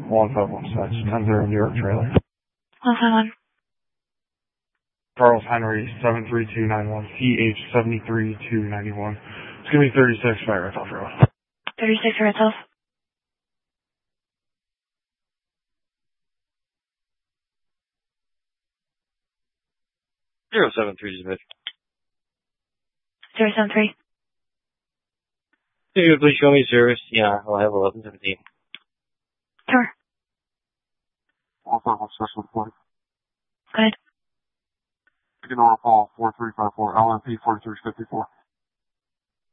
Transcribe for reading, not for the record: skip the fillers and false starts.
1516, 10-0 New York trailer. 151. Charles Henry, 73291, CH 73291. It's going to be 36 by Red House Road. 36 Red House. Zero 73 Smith. 073. Can you please show me service? Yeah, I'll have 1117. Sure. Also, special point. Good. Ignore call 4354, LMP 4354.